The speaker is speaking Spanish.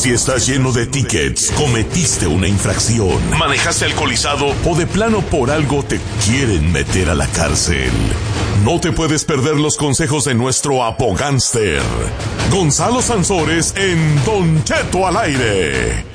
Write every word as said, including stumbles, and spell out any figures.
Si estás lleno de tickets, cometiste una infracción, manejaste alcoholizado o de plano por algo te quieren meter a la cárcel. No te puedes perder los consejos de nuestro apogánster, Gonzalo Sansores, en Don Cheto al aire.